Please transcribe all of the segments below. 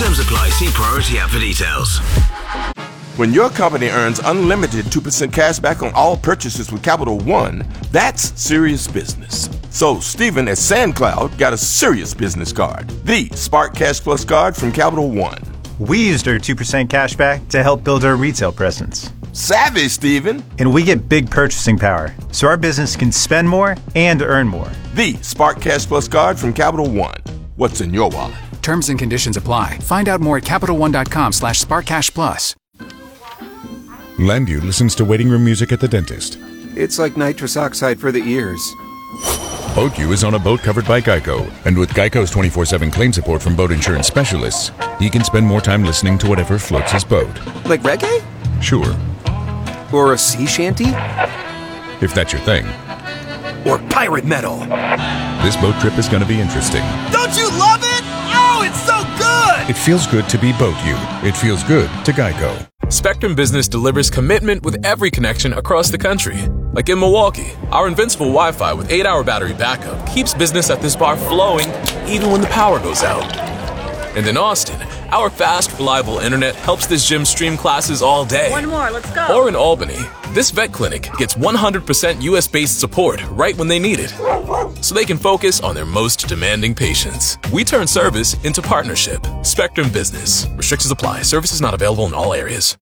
Terms apply. See Priority app for details. When your company earns unlimited 2% cash back on all purchases with Capital One, that's serious business. So Stephen at SandCloud got a serious business card, the Spark Cash Plus card from Capital One. We used our 2% cash back to help build our retail presence. Savvy, Stephen. And we get big purchasing power, so our business can spend more and earn more. The Spark Cash Plus card from Capital One. What's in your wallet? Terms and conditions apply. Find out more at CapitalOne.com/SparkCashPlus. Landview listens to waiting room music at the dentist. It's like nitrous oxide for the ears. BoatU is on a boat covered by Geico, and with Geico's 24/7 claim support from boat insurance specialists, he can spend more time listening to whatever floats his boat. Like reggae? Sure. Or a sea shanty? If that's your thing. Or pirate metal? This boat trip is going to be interesting. Don't you love it? Oh, it's so good! It feels good to be BoatU. It feels good to Geico. Spectrum Business delivers commitment with every connection across the country. Like in Milwaukee, our invincible Wi-Fi with 8-hour battery backup keeps business at this bar flowing even when the power goes out. And in Austin, our fast, reliable internet helps this gym stream classes all day. One more, let's go. Or in Albany, this vet clinic gets 100% US-based support right when they need it, so they can focus on their most demanding patients. We turn service into partnership. Spectrum Business. Restrictions apply. Services not available in all areas.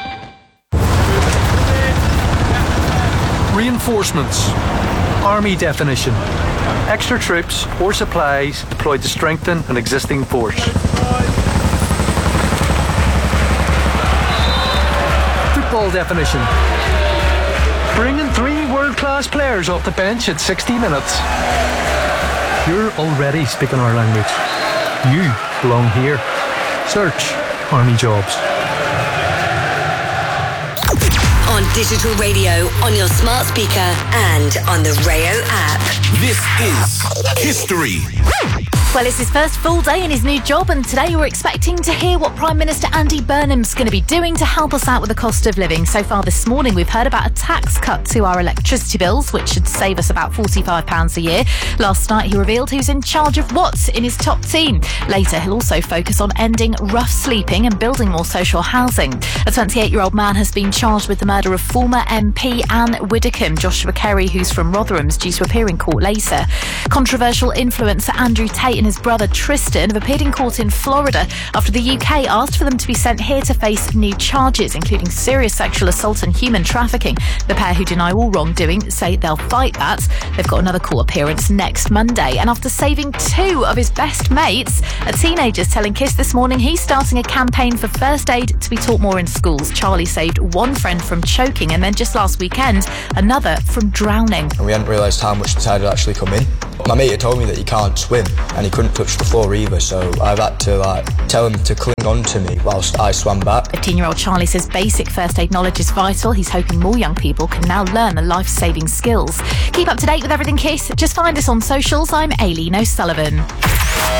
Reinforcements. Army definition. Extra troops or supplies deployed to strengthen an existing force. Football definition. Bringing 3 world-class players off the bench at 60 minutes. You're already speaking our language. You belong here. Search Army Jobs. On digital radio, on your smart speaker, and on the Rayo app. This is History. Well, it's his first full day in his new job, and today we're expecting to hear what Prime Minister Andy Burnham's going to be doing to help us out with the cost of living. So far this morning, we've heard about a tax cut to our electricity bills, which should save us about £45 a year. Last night, he revealed who's in charge of what in his top team. Later, he'll also focus on ending rough sleeping and building more social housing. A 28-year-old man has been charged with the murder of former MP Anne Widdecombe. Joshua Kerry, who's from Rotherham, is due to appear in court later. Controversial influencer Andrew Tate and his brother Tristan have appeared in court in Florida after the UK asked for them to be sent here to face new charges, including serious sexual assault and human trafficking. The pair, who deny all wrongdoing, say they'll fight that. They've got another court appearance next Monday. And after saving 2 of his best mates, a teenager's telling Kiss this morning he's starting a campaign for first aid to be taught more in schools. Charlie saved 1 friend from choking, and then just last weekend, another from drowning. And we hadn't realised how much the tide had actually come in. My mate had told me that he can't swim and he couldn't touch the floor either, so I've had to tell him to cling on to me whilst I swam back. 15-year-old Charlie says basic first aid knowledge is vital. He's hoping more young people can now learn the life-saving skills. Keep up to date with everything Kiss. Just find us on socials. I'm Aileen O'Sullivan.